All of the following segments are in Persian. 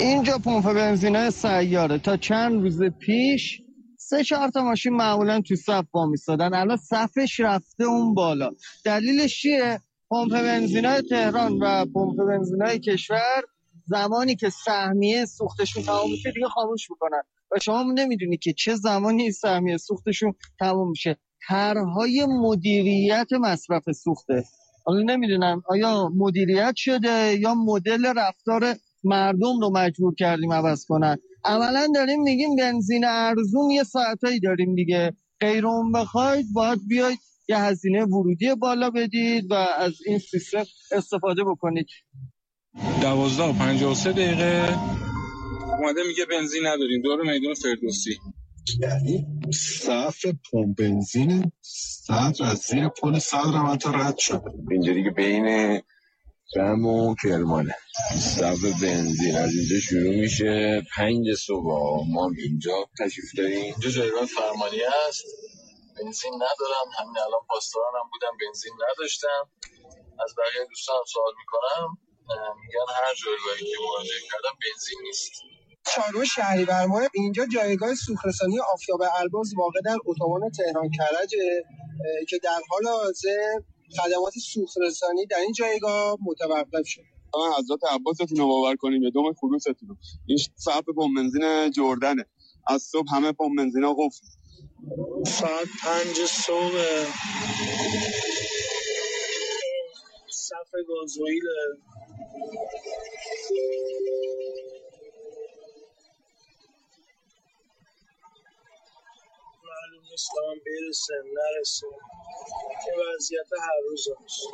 اینجا پمپ بنزینای سیاره تا چند روز پیش 3-4 تا ماشین معمولا تو صف با میستادن، الان صفش رفته اون بالا. دلیلش چیه؟ پمپ بنزینای تهران و پمپ بنزینای کشور زمانی که سهمیه سوختشون تمام میشه دیگه خاموش میکنن و شما نمیدونی که چه زمانی سهمیه سوختشون تمام میشه. طرحهای مدیریت مصرف سوخته، حالا نمیدونم آیا مدیریت شده یا مدل رفتار مردم رو مجبور کردیم عوض کنن. عملا داریم میگیم بنزین ارزون یه ساعتایی داریم دیگه، غیر اون بخواید باید بیاید یه هزینه ورودی بالا بدید و از این سیستم استفاده بکنید. 12:53 اومده میگه بنزین نداریم دور میدون فردوسی. یعنی صف پمپ بنزین صف از زیر پل صدر هم حتی رد شد. اینجا دیگه بین رم و کرمانه صف بنزین از اینجا شروع میشه. 5 صبح ما اینجا تشریف داریم. اینجا جایگاه فرمانیه است. بنزین ندارم، همین الان پاسدارانم بودم بنزین نداشتم. از بقیه دوستانم سوال میکنم میگن هر جایگاهی که مراجعه کردم بنزین نیست. چهارم شهریور ماه اینجا جایگاه سوخت‌رسانی آفتاب البرز واقع در اتوبان تهران کرج که در حال حاضر خدمات سوخت‌رسانی در این جایگاه متوقف شد. حضرت عباستون رو باور کنیم یا دوم خروستون رو. این صف پمپ بنزین جردنه، از صبح همه پمپ بنزینا قفل. ساعت 5 صبح صف گازوئیل معلوم نیست دارم برسه نرسه. این وضعیت هر روز هست.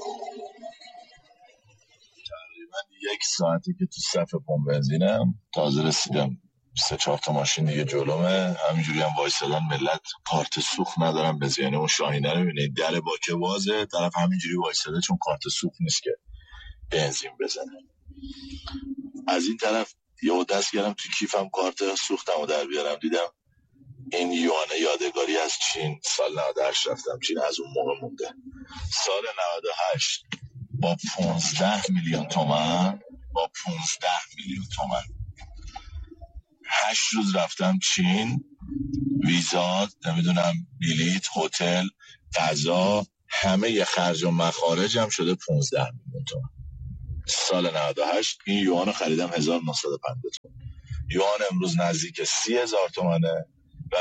تقریبا 1 ساعتی که تو صف پمپ بنزینم، تازه رسیدم. 3-4 تا ماشین دیگه جلومه، همینجوری هم وایسادن ملت کارت سوخت ندارن بنزین. یعنی اون شاهینه رو میبینید در باکه بازه، طرف همینجوری وایساده چون کارت سوخت نیست که بنزین بزنه. از این طرف یه دست کردم تو کیفم کارت سوختمو در بیارم، دیدم این یوانه یادگاری از چین سال 98 رفتم چین، از اون موقع مونده. سال 98 با 15 میلیون تومان 8 روز رفتم چین، ویزا، نمیدونم بلیط، هتل، غذا، همه ی خرج و مخارجم شده 15 میلیون تومان. سال 98 این یوان خریدم 1950 تومان. یوان امروز نزدیک 30,000 تومانه و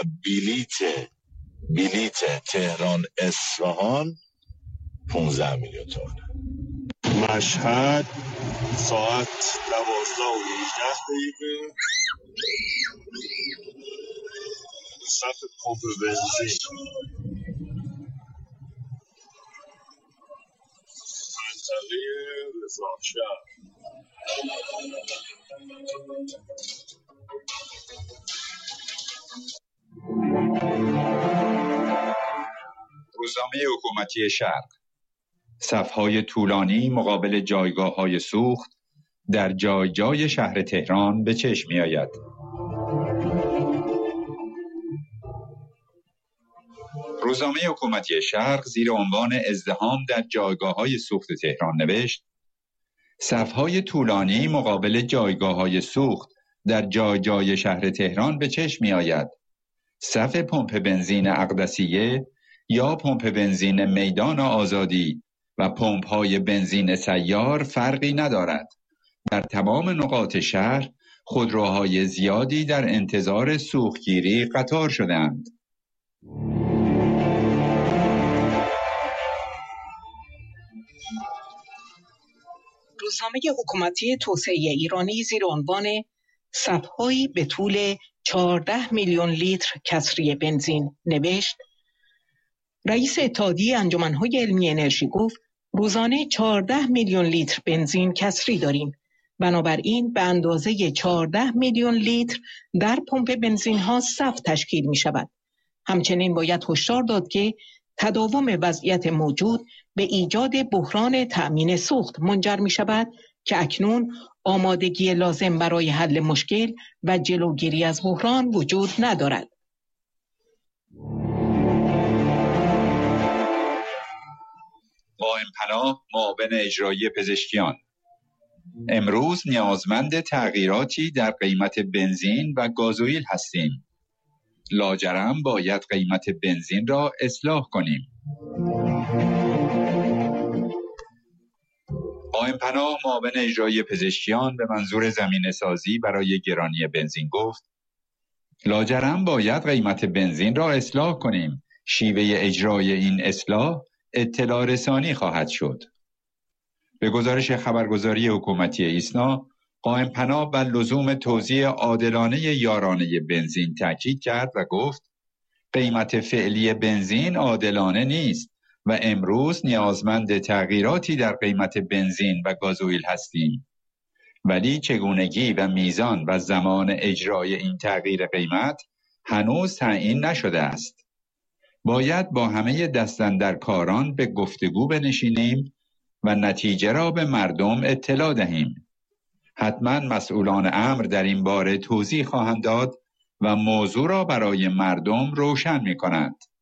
بلیط تهران اصفهان 15 میلیون تومانه. مشهد ساعت 12:18 صف پمپ بنزین منطقه رضاشهر. روزنامه حکومتی شرق، صف‌های طولانی مقابل جایگاه‌های سوخت در جای جای شهر تهران به چشم می‌آید. روزنامه حکومتی شرق زیر عنوان ازدحام در جایگاه‌های سوخت تهران نوشت: صف‌های طولانی مقابل جایگاه‌های سوخت در جای جای شهر تهران به چشم می‌آید. صف پمپ بنزین اقدسیه یا پمپ بنزین میدان آزادی و پمپ‌های بنزین سیار فرقی ندارد. در تمام نقاط شهر خودروهای زیادی در انتظار سوختگیری قطار شدند. روزنامه حکومتی توسعه ایرانی زیر عنوان صف‌هایی به طول 14 میلیون لیتر کسری بنزین نوشت: رئیس اتحادیه انجمن‌های علمی انرژی گفت روزانه 14 میلیون لیتر بنزین کسری داریم. بنابراین به اندازه 14 میلیون لیتر در پمپ بنزین ها صف تشکیل می شود. همچنین باید هشدار داد که تداوم وضعیت موجود به ایجاد بحران تأمین سوخت منجر می شود که اکنون آمادگی لازم برای حل مشکل و جلوگیری از بحران وجود ندارد. قائم پناه معاون اجرایی پزشکیان: امروز نیازمند تغییراتی در قیمت بنزین و گازوئیل هستیم. لاجرم باید قیمت بنزین را اصلاح کنیم. قائم پناه معاون اجرایی پزشکیان به منظور زمینه سازی برای گرانی بنزین گفت: لاجرم باید قیمت بنزین را اصلاح کنیم. شیوه اجرای این اصلاح اطلاع رسانی خواهد شد. به گزارش خبرگزاری حکومتی ایسنا، قائم پناه بر لزوم توزیع عادلانه یارانه بنزین تاکید کرد و گفت: قیمت فعلی بنزین عادلانه نیست و امروز نیازمند تغییراتی در قیمت بنزین و گازوئیل هستیم. ولی چگونگی و میزان و زمان اجرای این تغییر قیمت هنوز تعیین نشده است. باید با همه دستاندرکاران به گفتگو بنشینیم و نتیجه را به مردم اطلاع دهیم. حتما مسئولان امر در این باره توضیح خواهند داد و موضوع را برای مردم روشن می کنند.